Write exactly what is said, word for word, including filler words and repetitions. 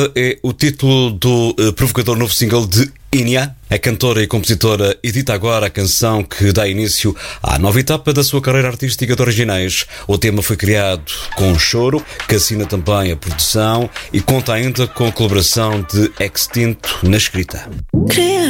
É o título do uh, provocador novo single de Inia. A cantora e compositora edita agora a canção que dá início à nova etapa da sua carreira artística de originais. O tema foi criado com Choro, que assina também a produção e conta ainda com a colaboração de Extinto na escrita.